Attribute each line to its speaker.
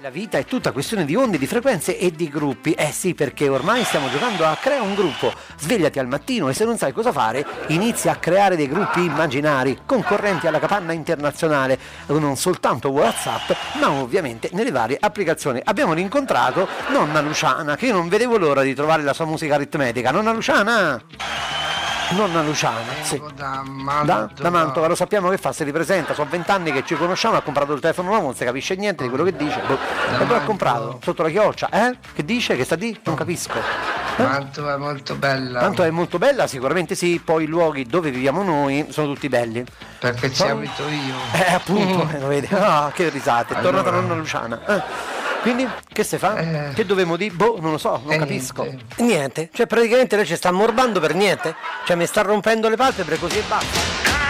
Speaker 1: La vita è tutta questione di onde, di frequenze e di gruppi. Eh sì, perché ormai stiamo giocando a crea un gruppo. Svegliati al mattino e se non sai cosa fare, inizia a creare dei gruppi immaginari, concorrenti alla capanna internazionale, non soltanto WhatsApp, ma ovviamente nelle varie applicazioni. Abbiamo rincontrato nonna Luciana, che io non vedevo l'ora di trovare la sua musica aritmetica. Nonna Luciana! Nonna Luciana, sì.
Speaker 2: Da Mantova.
Speaker 1: Da Mantova, lo sappiamo che fa, si ripresenta, sono 20 anni che ci conosciamo, ha comprato il telefono nuovo, non si capisce niente di quello che dice, e poi ha comprato, sotto la chioccia, Che dice? Che sta di? Non capisco.
Speaker 2: Mantova è molto bella.
Speaker 1: Mantova è molto bella, sicuramente sì, poi i luoghi dove viviamo noi sono tutti belli.
Speaker 2: Perché ci abito io.
Speaker 1: Appunto, lo vedi? Ah, che risate, è tornata nonna Luciana. Quindi, che si fa? Che dovevamo dire? Non lo so, non capisco.
Speaker 3: Niente, cioè praticamente lei ci sta ammorbando per niente, cioè mi sta rompendo le palpebre così e basta.